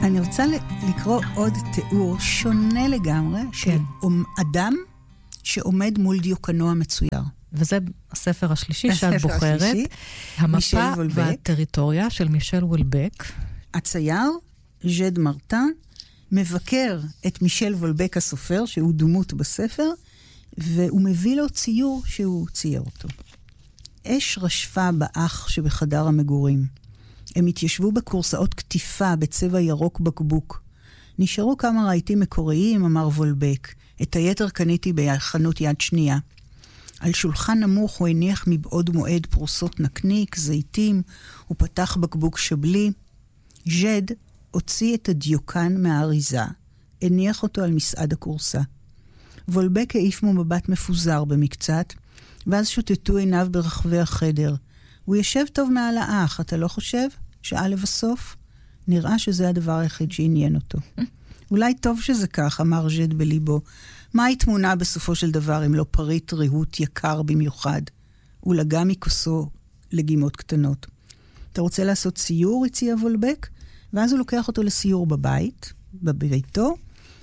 אני רוצה לקרוא עוד תיאור שונה לגמרי, של אדם שעומד מול דיוקנו המצויר. וזה הספר השלישי שאת בוחרת, המפה והטריטוריה של מישל וולבק. הצייר, ז'ד מרטן, מבקר את מישל וולבק הסופר, שהוא דמות בספר, והוא מביא לו ציור שהוא צייר אותו. אש רשפה באח שבחדר המגורים. הם התיישבו בקורסאות כתיפה בצבע ירוק בקבוק. נשארו כמה רהיטים מקוריים, אמר וולבק. את היתר קניתי בחנות יד שנייה. על שולחן נמוך הוא הניח מבעוד מועד פרוסות נקניק, זיתים, הוא פתח בקבוק שבלי. ז'ד הוציא את הדיוקן מהאריזה, הניח אותו על מסעד הקורסה. וולבק העיף מבט מפוזר במקצת, ואז שוטטו עיניו ברחבי החדר. הוא יושב טוב מעל האח, אתה לא חושב? שאל לבסוף. נראה שזה הדבר היחיד שעניין אותו. אולי טוב שזה כך, אמר ז'ד בליבו. מה היא תמונה בסופו של דבר אם לא פריט ריהוט יקר במיוחד? הוא לגע מכוסו לגימות קטנות. אתה רוצה לעשות ציור, הציע וולבק? ואז הוא לוקח אותו לסיור בביתו,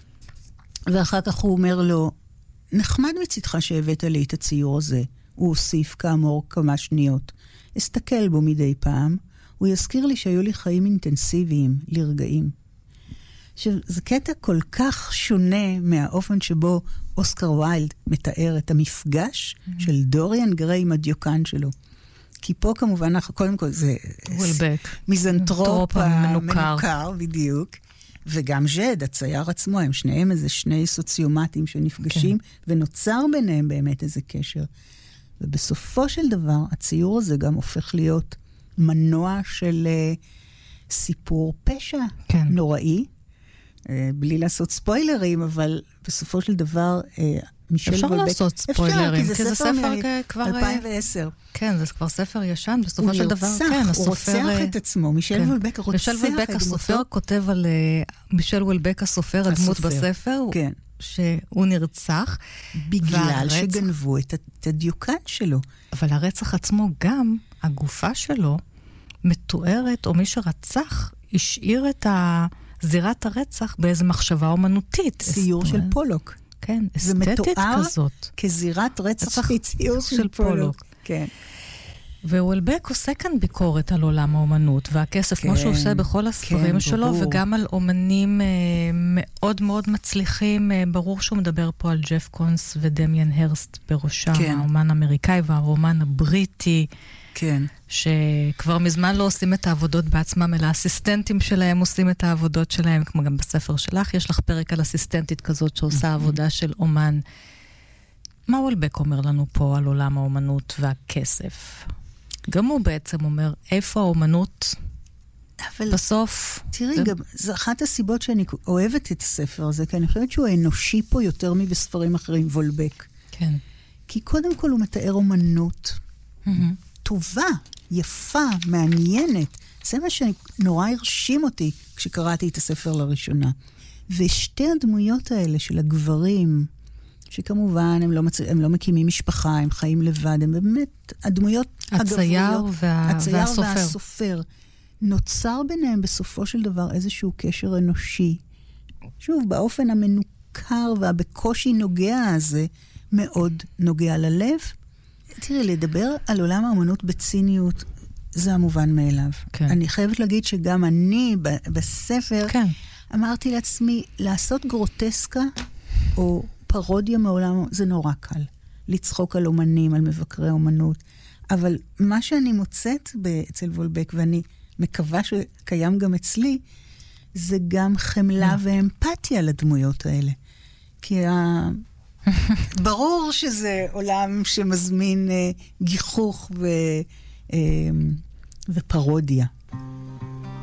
ואחר כך הוא אומר לו, נחמד מצדך שהבאת לי את הציור הזה. הוא הוסיף כאמור כמה שניות. אסתכל בו מדי פעם, הוא יזכיר לי שהיו לי חיים אינטנסיביים, לרגעים. עכשיו, זה קטע כל כך שונה מהאופן שבו אוסקר ויילד מתאר את המפגש של דוריאן גריי עם הדיוקן שלו. כי פה כמובן, קודם כל זה וולבק. מיזנטרופ מנוכר, בדיוק. וגם ז'ד, הצייר עצמו, הם שניהם איזה שני סוציומטים שנפגשים, ונוצר ביניהם באמת איזה קשר. ובסופו של דבר, הציור הזה גם הופך להיות מנוע של סיפור פשע נוראי, בלי לעשות ספוילרים, אבל בסופו של דבר, מישל וולבק... אפשר לעשות ספוילרים, כי זה ספר מ-2010. כן, זה כבר ספר ישן, בסופו של דבר, כן, הוא רוצח את עצמו, מישל וולבק רוצח את דמותו. מישל וולבק הסופר כותב על מישל וולבק הסופר, הדמות בספר, שהוא נרצח. בגלל שגנבו את הדיוקן שלו. אבל הרצח עצמו גם, הגופה שלו, מתוארת, או מי שרצח, השאיר את זירת הרצח באיזו מחשבה אומנותית. ציור של פולוק. כן, אסתטית כזאת. כזירת רצח ציור של פולוק. כן. ווולבק עושה כאן ביקורת על עולם האומנות, והכסף, כמו שהוא עושה בכל הספרים שלו, וגם על אומנים מאוד מאוד מצליחים. ברור שהוא מדבר פה על ג'ף קונס ודמיאן הרסט בראשם, האומן האמריקאי והרומן הבריטי, שכבר מזמן לא עושים את העבודות בעצמם, אלא האסיסטנטים שלהם עושים את העבודות שלהם, כמו גם בספר שלך, יש לך פרק על אסיסטנטית כזאת שעושה עבודה של אומן. מה וולבק אומר לנו פה על עולם האומנות והכסף? גם הוא בעצם אומר, איפה האומנות בסוף? תראי, גם זו אחת הסיבות שאני אוהבת את הספר הזה, כי אני חושבת שהוא אנושי פה יותר מבספרים אחרים, וולבק. כן. כי קודם כל הוא מתאר אומנות טובה, יפה, מעניינת. זה מה שנורא הרשים אותי כשקראתי את הספר לראשונה. ושתי הדמויות האלה של הגברים, שכמובן הם לא מקימים משפחה, הם חיים לבד, הם באמת הדמויות הצייר והסופר. נוצר ביניהם בסופו של דבר איזשהו קשר אנושי. שוב, באופן המנוכר והבקושי נוגע הזה, מאוד נוגע ללב. תראי, לדבר על עולם האמנות בציניות, זה המובן מאליו. כן. אני חייבת להגיד שגם אני בספר, אמרתי לעצמי, לעשות גרוטסקה או פרודיה מעולם, זה נורא קל. לצחוק על אומנים, על מבקרי אומנות. אבל מה שאני מוצאת אצל וולבק, ואני מקווה שקיים גם אצלי, זה גם חמלה ואמפתיה לדמויות האלה. כי ברור שזה עולם שמזמין גיחוך ופרודיה.